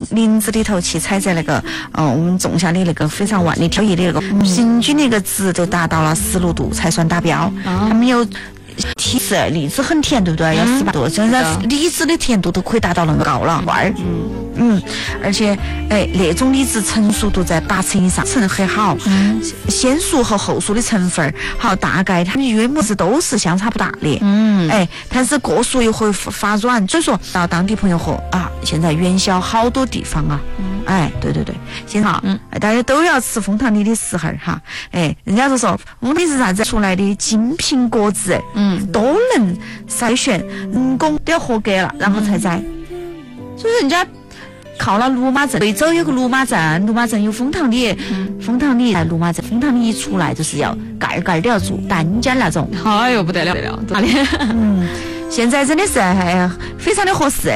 林子里头去采摘那个，我们种下的那个非常万里挑一的那个，平均那个值就达到了16度才算达标。他们有提示荔枝很甜，对不对？要18度，现在荔枝的甜度都可以达到那么高了，而且那种荔枝成熟度在80%以上，成很好。先熟和后熟的成分好，大概它们约莫是都是相差不大的。但是过熟又会发软，所以说到当地朋友和现在元宵好多地方啊。对，现在大家都要吃枫糖梨的时候哈。人家都说枫糖梨是啥子出来的金苹果子，都能筛选，人工都要合格了，然后才摘。所以人家靠了鲁马镇，贵州有个鲁马镇，鲁马镇有枫糖梨，枫糖梨在鲁马镇，枫糖梨一出来就是要盖盖都要做单间那种。 哎呦不得了， 现在真的是非常的合适。